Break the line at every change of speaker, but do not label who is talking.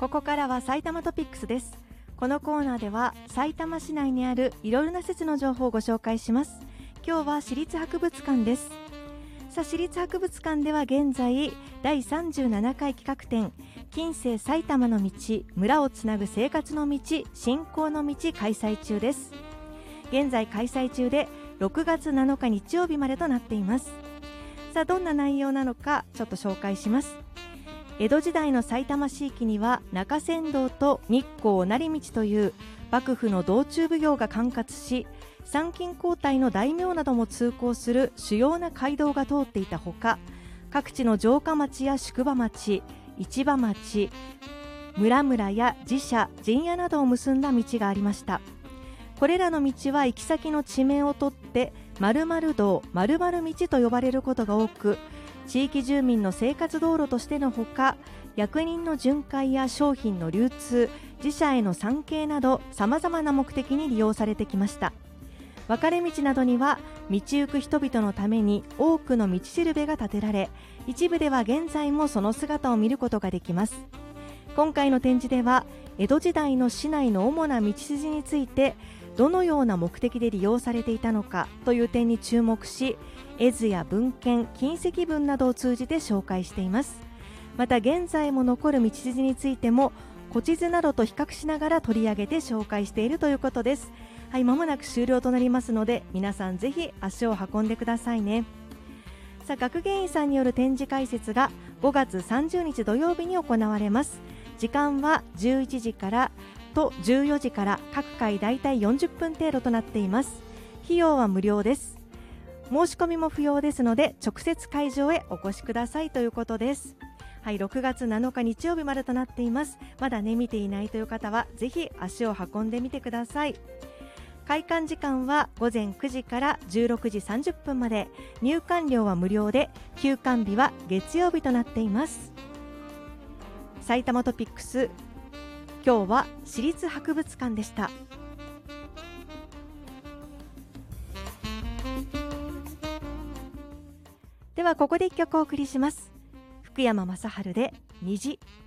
ここからは埼玉トピックスです。このコーナーでは埼玉市内にあるいろいろな施設の情報をご紹介します。今日は市立博物館です。さあ、市立博物館では現在第37回企画展近世埼玉の道、村をつなぐ生活の道、信仰の道開催中です。現在開催中で6月7日日曜日までとなっています。さあ、どんな内容なのかちょっと紹介します。江戸時代の埼玉市域には中山道と日光成道という幕府の道中奉行が管轄し、参勤交代の大名なども通行する主要な街道が通っていたほか、各地の城下町や宿場町、市場町、村々や寺社、陣屋などを結んだ道がありました。これらの道は行き先の地名を取って〇〇道、〇〇道と呼ばれることが多く、地域住民の生活道路としてのほか、役人の巡回や商品の流通、自社への参詣などさまざまな目的に利用されてきました。分かれ道などには道行く人々のために多くの道しるべが建てられ、一部では現在もその姿を見ることができます。今回の展示では江戸時代の市内の主な道筋についてどのような目的で利用されていたのかという点に注目し、絵図や文献、金石文などを通じて紹介しています。また現在も残る道筋についても古地図などと比較しながら取り上げて紹介しているということです。はい、間もなく終了となりますので、皆さんぜひ足を運んでくださいね。さあ、学芸員さんによる展示解説が5月30日土曜日に行われます。時間は11時からと14時から各回だいたい40分程度となっています。費用は無料です。申し込みも不要ですので直接会場へお越しくださいということです。はい、6月7日日曜日までとなっています。まだね見ていないという方はぜひ足を運んでみてください。開館時間は午前9時から16時30分まで、入館料は無料で休館日は月曜日となっています。埼玉トピックス、今日は市立博物館でした。ではここで一曲お送りします。福山雅治で虹。